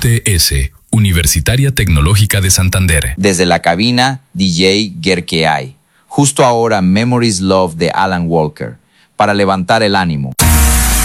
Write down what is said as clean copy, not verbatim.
UTS, Universitaria Tecnológica de Santander. Desde la cabina, DJ Gerkeay. Justo ahora, Memories Love de Alan Walker, para levantar el ánimo.